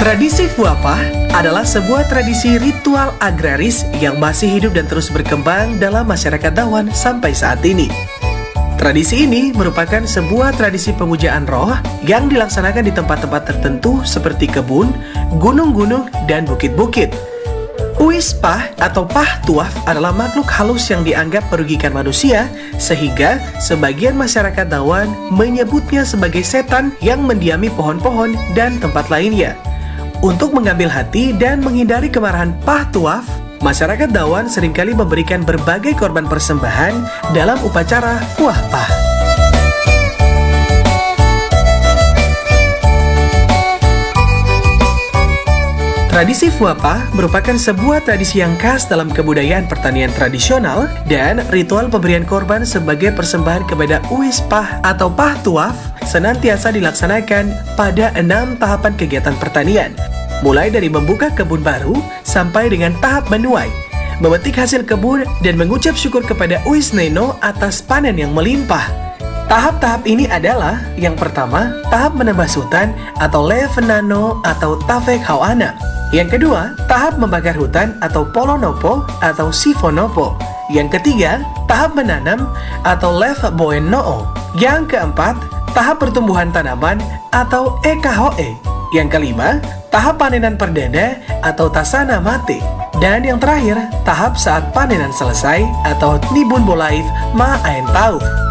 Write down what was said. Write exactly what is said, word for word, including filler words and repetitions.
Tradisi Fuapah adalah sebuah tradisi ritual agraris yang masih hidup dan terus berkembang dalam masyarakat Dawan sampai saat ini. Tradisi ini merupakan sebuah tradisi pemujaan roh yang dilaksanakan di tempat-tempat tertentu seperti kebun, gunung-gunung, dan bukit-bukit. Uis Pah atau Pah Tuaf adalah makhluk halus yang dianggap merugikan manusia, sehingga sebagian masyarakat Dawan menyebutnya sebagai setan yang mendiami pohon-pohon dan tempat lainnya. Untuk mengambil hati dan menghindari kemarahan Pah Tuaf, masyarakat Dawan seringkali memberikan berbagai korban persembahan dalam upacara Fuapah. Tradisi Fuapah merupakan sebuah tradisi yang khas dalam kebudayaan pertanian tradisional dan ritual pemberian korban sebagai persembahan kepada Uis Pah atau Pah Tuaf senantiasa dilaksanakan pada enam tahapan kegiatan pertanian, mulai dari membuka kebun baru sampai dengan tahap menuai, memetik hasil kebun, dan mengucap syukur kepada Uis Neno atas panen yang melimpah. Tahap-tahap ini adalah yang pertama, tahap menebas hutan atau Levenano atau Tafek Hawana. Yang kedua, tahap membakar hutan atau Polonopo atau Sifonopo. Yang ketiga, tahap menanam atau Lev Boenoo. Yang keempat, tahap pertumbuhan tanaman atau Ekahoe. Yang kelima, tahap panenan perdana atau Tasana Mate. Dan yang terakhir, tahap saat panenan selesai atau Nibun Bolaif Ma Aen Tauf.